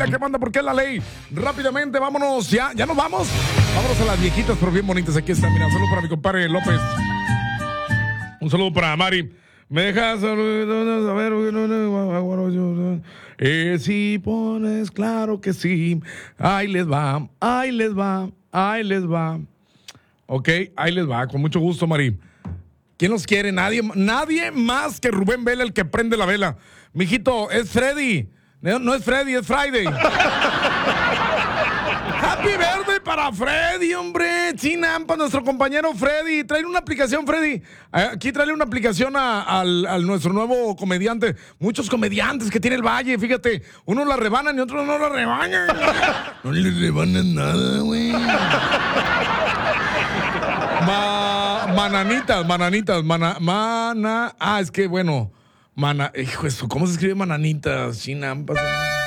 ¿Qué manda? ¿Por qué la ley? Rápidamente, vámonos. Ya nos vamos. Vámonos a las viejitas, pero bien bonitas. Aquí están. Mira, un saludo para mi compadre López. Un saludo para Mari. ¿Me dejas? A ver. Si pones, claro que sí. Ahí les va. Ok, ahí les va. Con mucho gusto, Mari. ¿Quién los quiere? Nadie más que Rubén Vela, el que prende la vela. Mijito, es Freddy. No es Freddy, es Friday. Happy birthday para Freddy, hombre. Chinampa, nuestro compañero Freddy. Trae una aplicación, Freddy. Aquí trae una aplicación a nuestro nuevo comediante. Muchos comediantes que tiene el Valle, fíjate. Unos la rebanan y otros no la rebanan. No le rebanan nada, güey. Es que bueno. Hijo, eso, ¿cómo se escribe mananitas? Chinampas.